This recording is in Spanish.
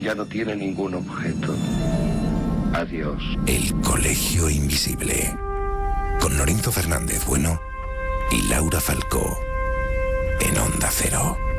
Ya no tiene ningún objeto. Adiós. El Colegio Invisible. Con Lorenzo Fernández Bueno y Laura Falcó. En Onda Cero.